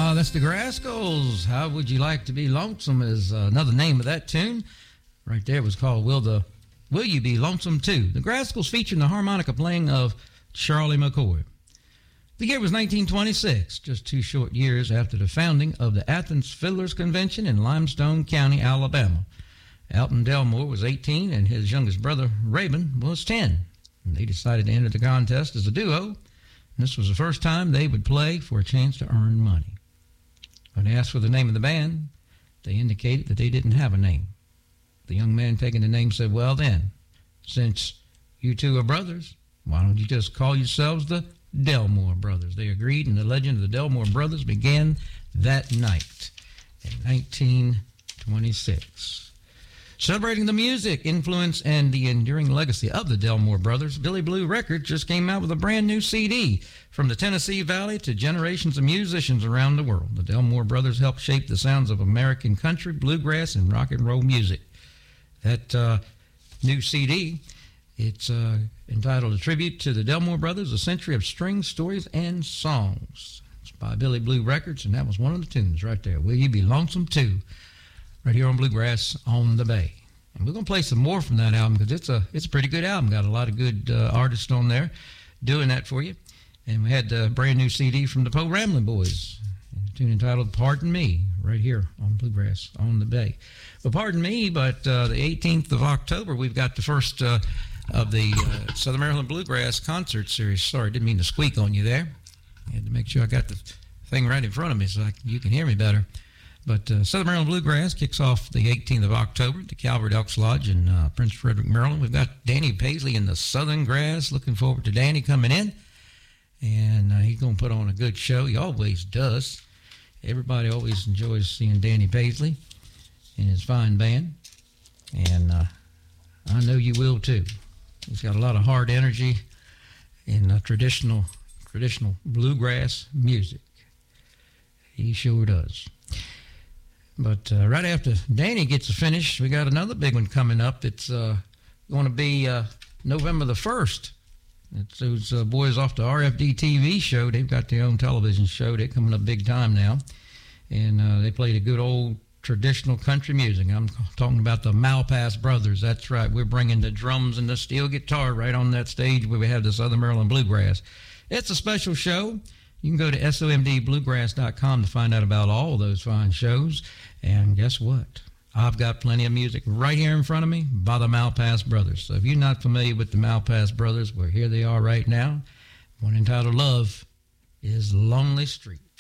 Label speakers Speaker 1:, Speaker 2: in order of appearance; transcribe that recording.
Speaker 1: That's the Rascals. How Would You Like to Be Lonesome is another name of that tune. Right there was called Will You Be Lonesome Too? The Rascals featuring the harmonica playing of Charlie McCoy. The year was 1926, just 2 short years after the founding of the Athens Fiddlers Convention in Limestone County, Alabama. Alton Delmore was 18 and his youngest brother, Rabin, was 10. And they decided to enter the contest as a duo. This was the first time they would play for a chance to earn money. When they asked for the name of the band, they indicated that they didn't have a name. The young man taking the name said, well then, since you two are brothers, why don't you just call yourselves the Delmore Brothers? They agreed, and the legend of the Delmore Brothers began that night in 1926. Celebrating the music, influence, and the enduring legacy of the Delmore Brothers, Billy Blue Records just came out with a brand new CD, From the Tennessee Valley to Generations of Musicians Around the World. The Delmore Brothers helped shape the sounds of American country, bluegrass, and rock and roll music. That new CD, it's entitled A Tribute to the Delmore Brothers, A Century of Strings, Stories, and Songs. It's by Billy Blue Records, and that was one of the tunes right there, Will You Be Lonesome Too? Right here on Bluegrass on the Bay. And we're going to play some more from that album because it's a pretty good album. Got a lot of good artists on there doing that for you. And we had a brand new CD from the Poe Ramblin' Boys, a tune entitled Pardon Me, right here on Bluegrass on the Bay. Well, pardon me, but the 18th of October, we've got the first of the Southern Maryland Bluegrass Concert Series. Sorry, didn't mean to squeak on you there. I had to make sure I got the thing right in front of me so you can hear me better. But Southern Maryland Bluegrass kicks off the 18th of October at the Calvert Elks Lodge in Prince Frederick, Maryland. We've got Danny Paisley in the Southern Grass. Looking forward to Danny coming in. And he's going to put on a good show. He always does. Everybody always enjoys seeing Danny Paisley and his fine band. And I know you will too. He's got a lot of hard energy in traditional bluegrass music. He sure does. But right after Danny gets finished, we got another big one coming up. It's going to be November the 1st. It's those boys off the RFD TV show. They've got their own television show. They're coming up big time now. And they play the good old traditional country music. I'm talking about the Malpass Brothers. That's right. We're bringing the drums and the steel guitar right on that stage where we have the Southern Maryland Bluegrass. It's a special show. You can go to somdbluegrass.com to find out about all those fine shows. And guess what? I've got plenty of music right here in front of me by the Malpass Brothers. So if you're not familiar with the Malpass Brothers, well, here they are right now. One entitled Love is Lonely Street.